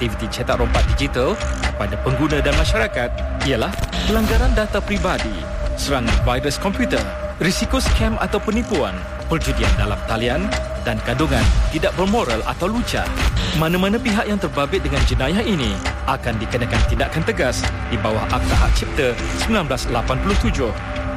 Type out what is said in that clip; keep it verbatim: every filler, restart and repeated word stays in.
aktiviti cetak rompak digital kepada pengguna dan masyarakat ialah pelanggaran data peribadi, serangan virus komputer, risiko skam atau penipuan, perjudian dalam talian dan kandungan tidak bermoral atau lucah. Mana-mana pihak yang terbabit dengan jenayah ini akan dikenakan tindakan tegas di bawah Akta Hak Cipta seribu sembilan ratus lapan puluh tujuh.